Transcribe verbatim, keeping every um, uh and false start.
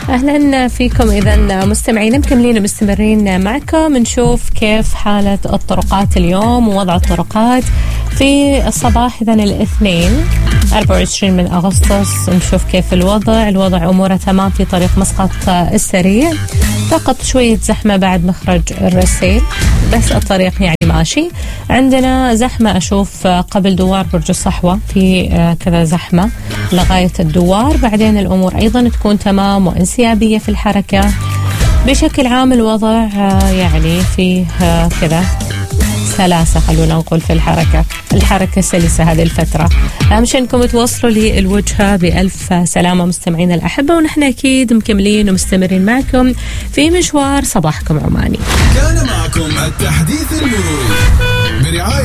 أهلا فيكم إذا مستمعين مكملين ومستمرين معكم. نشوف كيف حالة الطرقات اليوم ووضع الطرقات في الصباح إذا الاثنين أربعة وعشرين من أغسطس. نشوف كيف الوضع الوضع أموره تمام في طريق مسقط السريع، فقط شوية زحمة بعد مخرج الرسيل، بس الطريق يعني ماشي. عندنا زحمة أشوف قبل دوار برج الصحوة، في كذا زحمة لغاية الدوار، بعدين الأمور أيضا تكون تمام وانسيابية في الحركة. بشكل عام الوضع يعني فيه كذا سلاسة، خلونا نقول في الحركة الحركة سلسة هذه الفترة. أهم شيء أنكم توصلوا لي الوجهة بألف سلامة مستمعين الأحبة، ونحن أكيد مكملين ومستمرين معكم في مشوار صباحكم عماني. كان معكم التحديث المروري برعاية